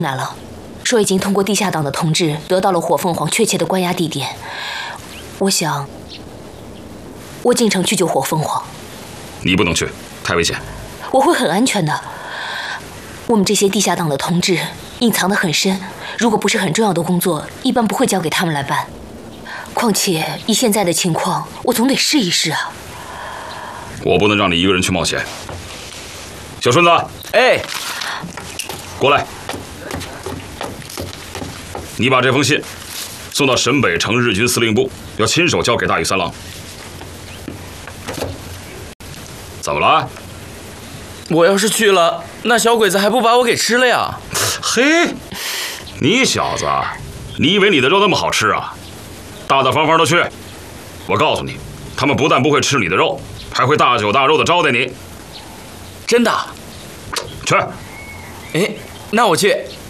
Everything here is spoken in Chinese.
来了，说已经通过地下党的通知得到了火凤凰确切的关押地点。我想，我进城去救火凤凰。 你不能去，太危险。 我会很安全的。我们这些地下党的通知隐藏得很深，如果不是很重要的工作，一般不会交给他们来办。况且以现在的情况，我总得试一试啊。 我不能让你一个人去冒险。小顺子， 哎， 过来。你把这封信送到沈北城日军司令部，要亲手交给大羽三郎。怎么了？ 我要是去了，那小鬼子还不把我给吃了呀？ 嘿，你小子，你以为你的肉那么好吃啊？大大方方的去。我告诉你，他们不但不会吃你的肉，还会大酒大肉的招待你。 真的？ 去。 哎，那我去。